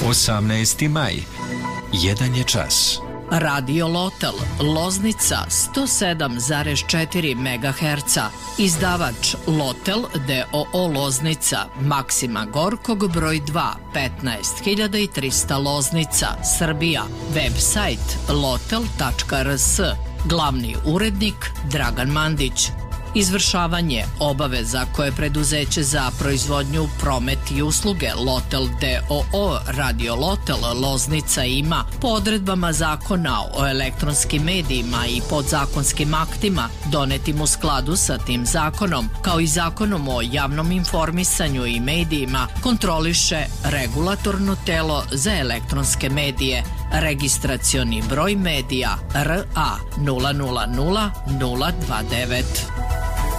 18. maj. 1 je čas. Radio Lotel, Loznica 107,4 MHz. Izdavač Lotel d.o.o. Loznica, Maksima Gorkog broj 2, 15300 Loznica, Srbija. Website lotel.rs. Glavni urednik Dragan Mandić. Izvršavanje obaveza koje preduzeće za proizvodnju, promet i usluge Lotel d.o.o. Radio Lotel Loznica ima po odredbama Zakona o elektronskim medijima i podzakonskim aktima donetim u skladu sa tim zakonom, kao i Zakonom o javnom informisanju i medijima, kontroliše Regulatorno telo za elektronske medije, registracioni broj medija RA 000029.